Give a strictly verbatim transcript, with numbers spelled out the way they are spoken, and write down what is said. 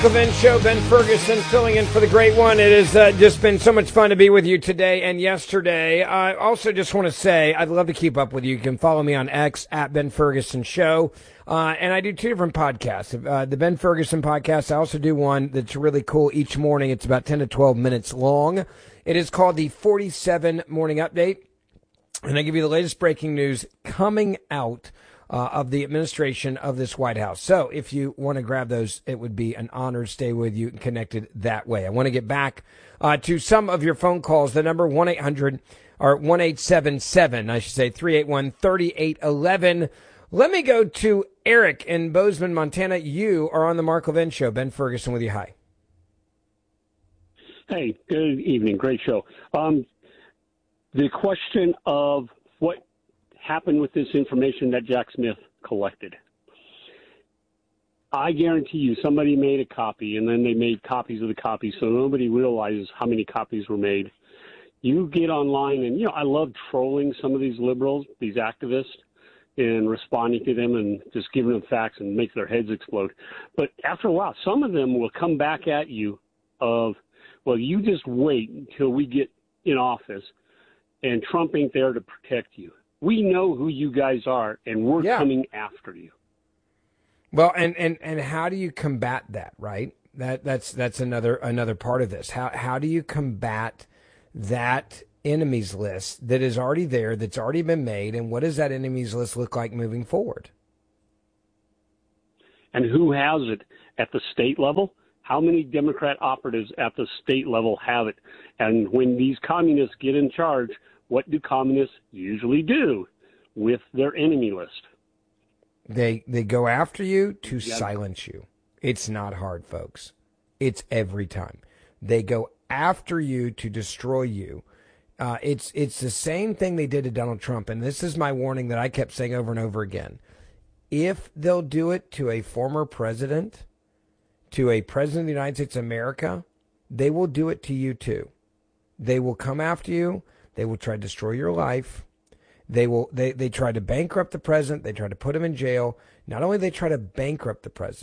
Ben Show, Ben Ferguson filling in for the great one. It has uh, just been so much fun to be with you today and yesterday. I also just want to say I'd love to keep up with you. You can follow me on X at Ben Ferguson Show. Uh, and I do two different podcasts. Uh, the Ben Ferguson podcast, I also do one that's really cool each morning. It's about ten to twelve minutes long. It is called the forty-seven Morning Update. And I give you the latest breaking news coming out Uh, of the administration of this White House. So if you want to grab those, it would be an honor to stay with you and connected that way. I want to get back uh, to some of your phone calls. The number one eight hundred or one eight seven seven, I should say, three eight one, three eight one one. Let me go to Eric in Bozeman, Montana. You are on the Mark Levin Show. Ben Ferguson with you. Hi. Hey, good evening. Great show. Um, the question of what happened with this information that Jack Smith collected. I guarantee you somebody made a copy, and then they made copies of the copy, so nobody realizes how many copies were made. You get online, and, you know, I love trolling some of these liberals, these activists, and responding to them and just giving them facts and make their heads explode. But after a while, some of them will come back at you of, well, you just wait until we get in office, and Trump ain't there to protect you. We know who you guys are, and we're yeah. coming after you. Well, and, and, and how do you combat that, right? That that's that's another another part of this. How how do you combat that enemies list that is already there, that's already been made, and what does that enemies list look like moving forward? And who has it at the state level? How many Democrat operatives at the state level have it? And when these communists get in charge, what do communists usually do with their enemy list? They they go after you to yep. silence you. It's not hard, folks. It's every time. They go after you to destroy you. Uh, it's it's the same thing they did to Donald Trump. And this is my warning that I kept saying over and over again. If they'll do it to a former president, to a president of the United States of America, they will do it to you too. They will come after you. They will try to destroy your life. They will. They, they try to bankrupt the president. They try to put him in jail. Not only they try to bankrupt the president,